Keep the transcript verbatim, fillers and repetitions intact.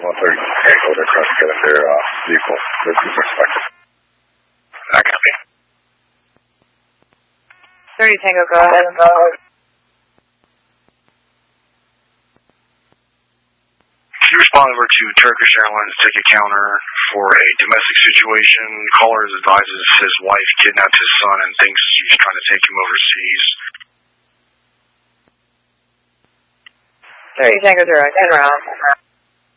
one thirty Tango, they're trying to get at their uh, vehicle. Their vehicle perspective. I copy. thirty Tango, go ahead. Go ahead. Can you respond over to Turkish Airlines ticket counter for a domestic situation? Caller advises his wife kidnapped his son and thinks he's trying to take him overseas. thirty Tango Direct, en route.